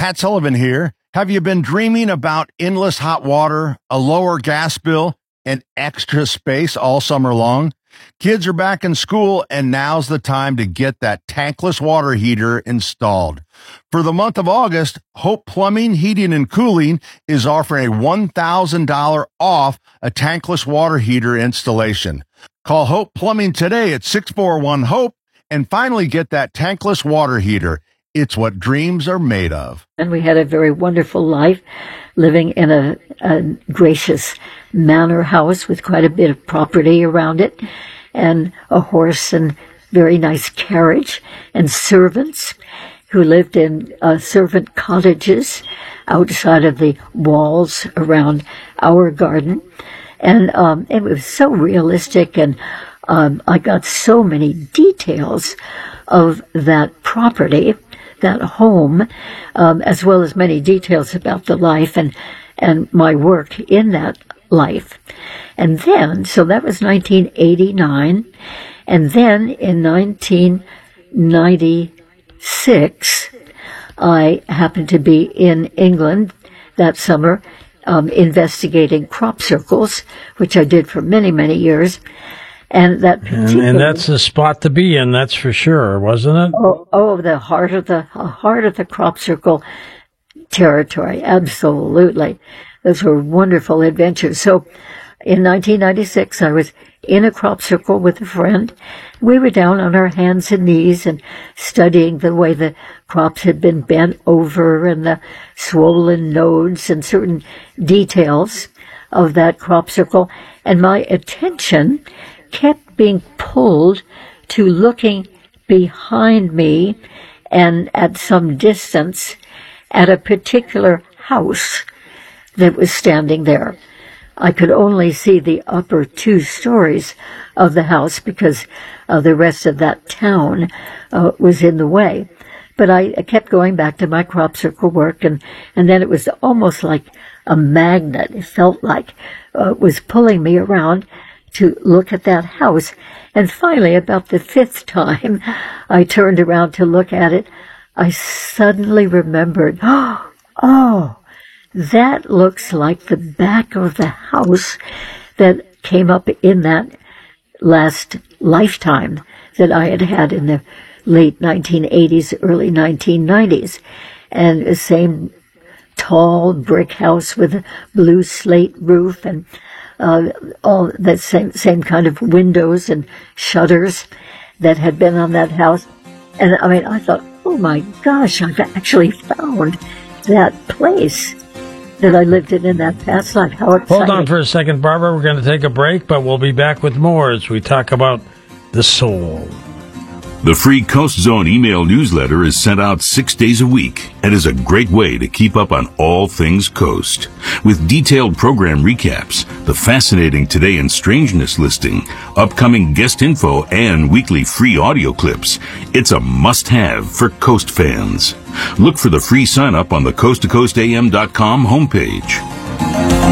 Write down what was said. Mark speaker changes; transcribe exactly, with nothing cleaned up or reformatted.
Speaker 1: Pat Sullivan here. Have you been dreaming about endless hot water, a lower gas bill, and extra space all summer long? Kids are back in school, and now's the time to get that tankless water heater installed. For the month of August, Hope Plumbing, Heating, and Cooling is offering a one thousand dollars off a tankless water heater installation. Call Hope Plumbing today at six four one HOPE and finally get that tankless water heater. It's what dreams are made of.
Speaker 2: And we had a very wonderful life, living in a, a gracious manor house with quite a bit of property around it, and a horse and very nice carriage, and servants who lived in uh, servant cottages outside of the walls around our garden. And um, it was so realistic, and um, I got so many details of that property, that home, um, as well as many details about the life and, and my work in that life. And then, so that was nineteen eighty-nine, and then in nineteen ninety-six, I happened to be in England that summer, um, investigating crop circles, which I did for many, many years. And that
Speaker 3: and, and that's the spot to be in, that's for sure, wasn't it?
Speaker 2: Oh, oh the heart of the heart of the crop circle territory, absolutely. Those were wonderful adventures. So, in nineteen ninety-six, I was in a crop circle with a friend. We were down on our hands and knees and studying the way the crops had been bent over and the swollen nodes and certain details of that crop circle. And my attention kept being pulled to looking behind me and at some distance at a particular house that was standing there. I could only see the upper two stories of the house because uh, the rest of that town uh, was in the way. But I, I kept going back to my crop circle work, and, and then it was almost like a magnet. It felt like uh, it was pulling me around to look at that house. And finally, about the fifth time I turned around to look at it, I suddenly remembered, oh, oh, that looks like the back of the house that came up in that last lifetime that I had had in the late nineteen eighties, early nineteen nineties. And the same tall brick house with a blue slate roof and Uh, all that same same kind of windows and shutters that had been on that house. And I mean, I thought, oh my gosh, I've actually found that place that I lived in in that past life. How exciting.
Speaker 3: Hold on for a second, Barbara. We're going to take a break, but we'll be back with more as we talk about the soul.
Speaker 4: The free Coast Zone email newsletter is sent out six days a week and is a great way to keep up on all things Coast. With detailed program recaps, the fascinating Today in Strangeness listing, upcoming guest info, and weekly free audio clips, it's a must-have for Coast fans. Look for the free sign-up on the coast to coast a m dot com homepage.